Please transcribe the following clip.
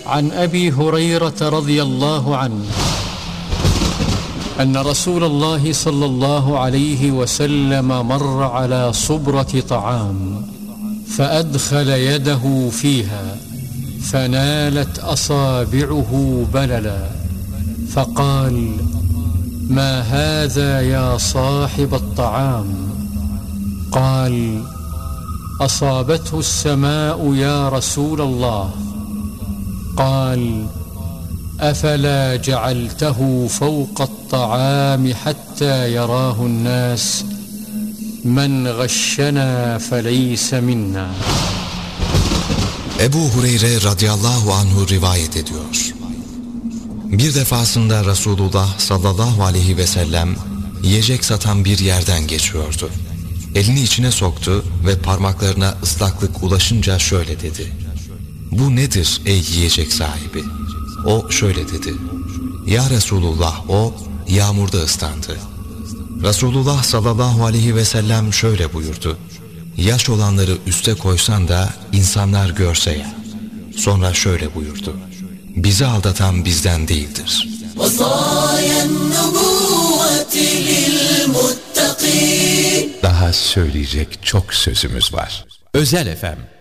عن أبي هريرة رضي الله عنه أن رسول الله صلى الله عليه وسلم مر على صبرة طعام فأدخل يده فيها فنالت أصابعه بللا فقال: ما هذا يا صاحب الطعام؟ قال: أصابته السماء يا رسول الله. قال: أفلا جعلته فوق الطعام حتى يراه الناس من غشنا فليس منا. Ebu Hureyre radıyallahu anhu rivayet ediyor. Bir defasında Resulullah sallallahu aleyhi ve sellem yiyecek satan bir yerden geçiyordu. Elini içine soktu ve parmaklarına ıslaklık ulaşınca şöyle dedi: bu nedir ey yiyecek sahibi? O şöyle dedi: ya Resulullah, o yağmurda ıslandı. Resulullah sallallahu aleyhi ve sellem şöyle buyurdu: yaş olanları üste koysan da insanlar görse ya. Sonra şöyle buyurdu: bizi aldatan bizden değildir. Daha söyleyecek çok sözümüz var. Özel FM